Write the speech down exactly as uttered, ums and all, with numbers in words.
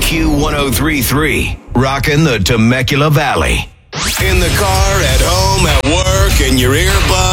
Q one oh three point three, rocking the Temecula Valley. In the car, at home, at work, in your earbuds.